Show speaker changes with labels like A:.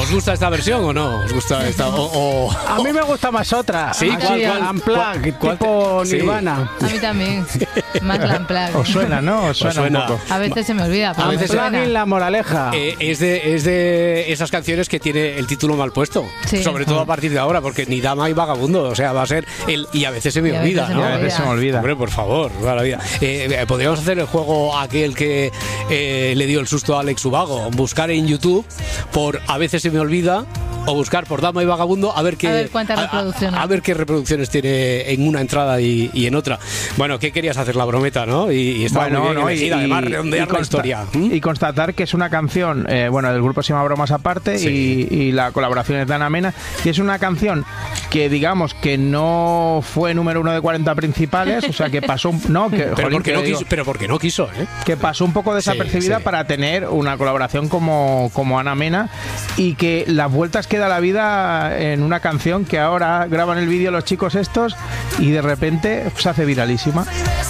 A: ¿Os gusta esta versión o no? ¿Os gusta esta?
B: A mí me gusta más otra.
A: ¿Sí?
B: ¿Cuál? Unplugged, tipo
A: Sí.
B: Nirvana.
C: A mí también. Más la Unplugged.
D: Os suena, ¿no? Os suena un poco.
C: A veces se me olvida. Pero
A: A veces
C: me suena.
B: Unplugged, la moraleja.
A: Es de esas canciones que tiene el título mal puesto.
C: Sí.
A: Sobre todo a partir de ahora, porque ni dama y vagabundo. O sea, va a ser el. Y a veces se me olvida, ¿no?
D: A veces se me olvida.
A: Hombre, por favor, la vida. Podríamos hacer el juego aquel que le dio el susto a Alex Ubago. Buscar en YouTube por A veces se me olvida. O buscar por Dama y Vagabundo a ver
C: cuántas reproducciones.
A: A ver qué reproducciones tiene en una entrada y en otra. Bueno, ¿qué querías hacer? La brometa, ¿no? Y estaba muy bien elegida, además redondear la historia.
D: Y constatar que es una canción, del grupo se llama Bromas Aparte,
A: Sí.
D: y la colaboración es de Ana Mena, y es una canción que digamos que no fue número 1 de 40 principales, o sea que pasó
A: Pero porque no quiso, ¿eh?
D: que pasó un poco desapercibida
A: Sí.
D: para tener una colaboración como Ana Mena, y que las vueltas que da la vida en una canción que ahora graban el vídeo los chicos estos y de repente se hace viralísima.